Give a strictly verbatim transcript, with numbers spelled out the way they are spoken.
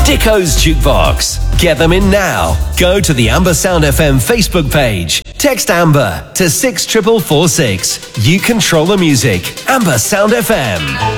Dicko's Jukebox. Get them in now. Go to the Amber Sound F M Facebook page. Text Amber to six four four four six. You control the music. Amber Sound F M.